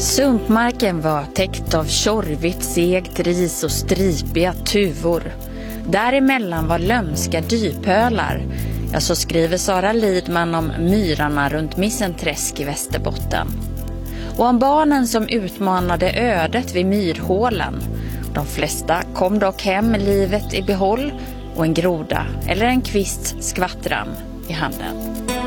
Sumpmarken var täckt av tjorvigt segt ris och stripiga tuvor. Däremellan var lömska dypölar. Ja, så skriver Sara Lidman om myrarna runt Missenträsk i Västerbotten. Och om barnen som utmanade ödet vid myrhålen. De flesta kom dock hem med livet i behåll och en groda eller en kvist skvattram i handen.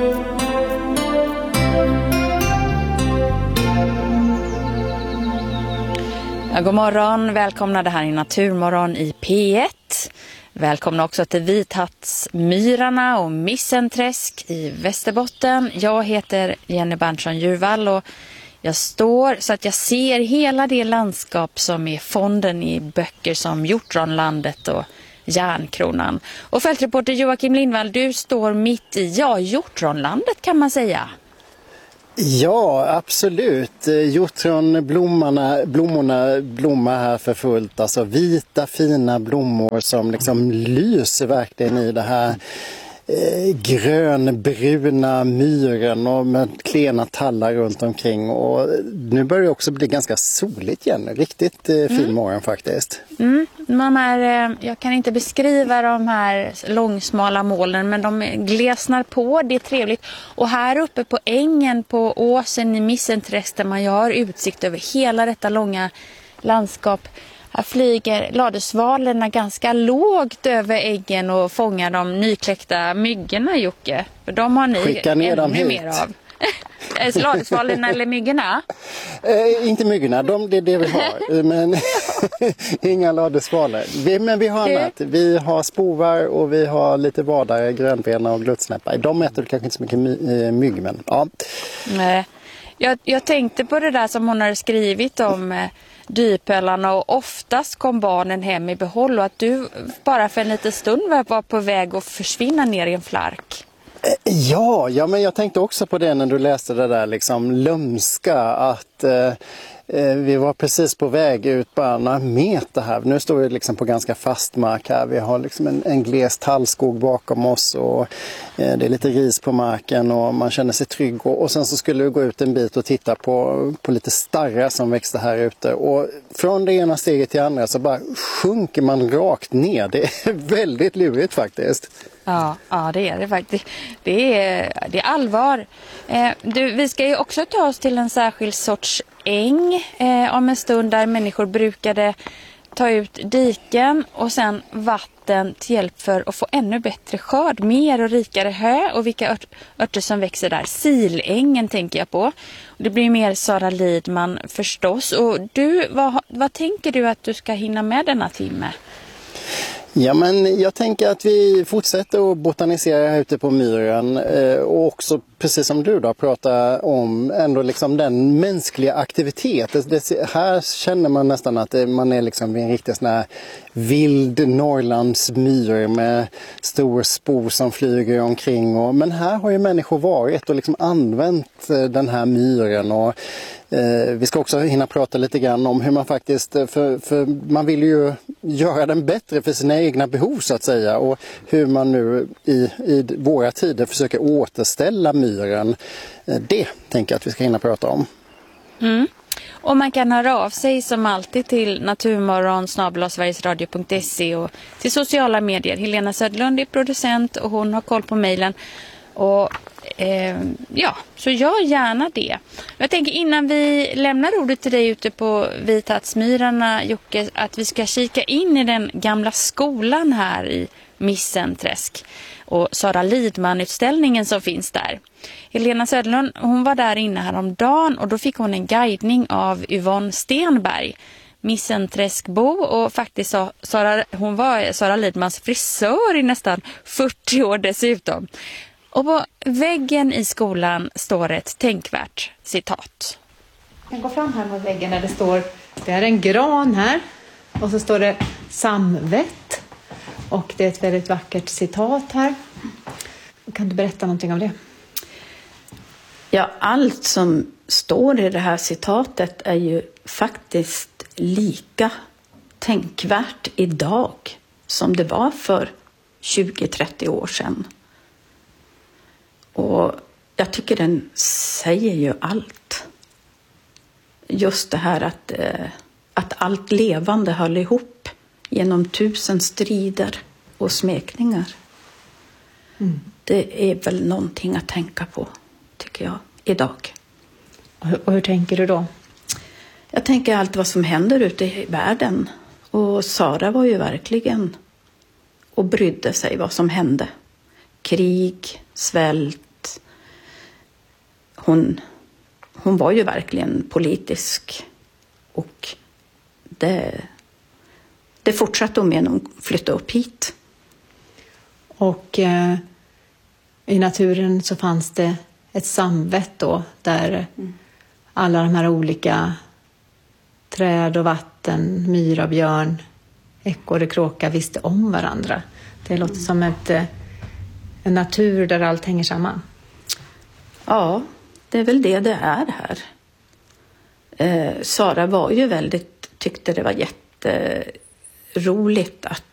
Ja, god morgon, välkomna, det här är Naturmorgon i P1. Välkomna också till Vithattsmyrarna och Missenträsk i Västerbotten. Jag heter Jenny Berntsson-Djurvall och jag står så att jag ser hela det landskap som är fonden i böcker som Hjortronlandet och Järnkronan. Och fältreporter Joakim Lindvall, du står mitt i Hjortronlandet kan man säga. Ja, absolut. Hjortronblommorna blommar här för fullt. Alltså vita fina blommor som liksom lyser verkligen i det här grönbruna myren och med klena tallar runt omkring. Och nu börjar det också bli ganska soligt igen. Riktigt fin morgon faktiskt. Jag kan inte beskriva de här långsmala molnen, men de glesnar på, det är trevligt. Och här uppe på ängen på åsen i Missenträsk där man har utsikt över hela detta långa landskap. Här flyger ladusvalerna ganska lågt över äggen och fångar de nykläckta myggorna, Jocke. För de har ni skicka ner dem hit. Mer av. Ladusvalerna eller myggorna? Inte myggorna, det är det vi har. Men inga ladusvaler. Men vi har annat. Vi har spovar och vi har lite vadare, grönbena och glutsnäppar. De äter kanske inte så mycket mygg, men ja. Nej. Jag tänkte på det där som hon har skrivit om dypölarna, och oftast kom barnen hem i behåll och att du bara för en liten stund var på väg att försvinna ner i en flark. Ja, men jag tänkte också på det när du läste det där liksom lömska, att vi var precis på väg ut bara några meter här. Nu står vi liksom på ganska fast mark här. Vi har liksom en gles tallskog bakom oss och det är lite ris på marken och man känner sig trygg. Och sen så skulle vi gå ut en bit och titta på lite starrar som växte här ute. Och från det ena steget till andra så bara sjunker man rakt ner. Det är väldigt lurigt faktiskt. Ja, det är det faktiskt. Det är allvar. Vi ska ju också ta oss till en särskild sorts äng om en stund där människor brukade ta ut diken och sen vatten till hjälp för att få ännu bättre skörd, mer och rikare hö och vilka örter som växer där. Silängen tänker jag på. Det blir mer Sara Lidman förstås. Och du, vad tänker du att du ska hinna med denna timme? Ja, men jag tänker att vi fortsätter att botanisera här ute på myren och också precis som du då pratar om ändå liksom den mänskliga aktiviteten. Här känner man nästan att man är liksom vid en riktigt sån här vild Norrlandsmyr med stor spor som flyger omkring. Men här har ju människor varit och liksom använt den här myren och vi ska också hinna prata lite grann om hur man faktiskt, för man vill ju göra den bättre för sina egna behov så att säga, och hur man nu i våra tider försöker återställa myren. Det tänker jag att vi ska hinna prata om. Och man kan höra av sig som alltid till naturmorgon@sverigesradio.se och till sociala medier. Helena Södlund är producent och hon har koll på mejlen. Och så gör gärna det. Jag tänker innan vi lämnar ordet till dig ute på Vithattsmyrarna, Jocke, att vi ska kika in i den gamla skolan här i Missenträsk och Sara Lidman-utställningen som finns där. Helena Södlund, hon var där inne häromdagen och då fick hon en guidning av Yvonne Stenberg, Missenträskbo, och faktiskt hon var Sara Lidmans frisör i nästan 40 år dessutom. Och på väggen i skolan står ett tänkvärt citat. Jag kan gå fram här mot väggen där det är en gran här. Och så står det samvett. Och det är ett väldigt vackert citat här. Kan du berätta någonting om det? Ja, allt som står i det här citatet är ju faktiskt lika tänkvärt idag som det var för 20-30 år sedan. Och jag tycker den säger ju allt. just det här att allt levande höll ihop genom 1000 strider och smekningar. Det är väl någonting att tänka på, tycker jag, idag. Och hur tänker du då? Jag tänker allt vad som händer ute i världen. Och Sara var ju verkligen och brydde sig vad som hände. Krig, svält. Hon var ju verkligen politisk. Och det fortsatte hon med när hon flyttade upp hit. Och i naturen så fanns det ett samvett då där alla de här olika träd och vatten, myra, björn, ekorre, kråka visste om varandra. Det låter som en natur där allt hänger samman. Ja, det är väl det är här. Sara var ju tyckte det var jätteroligt att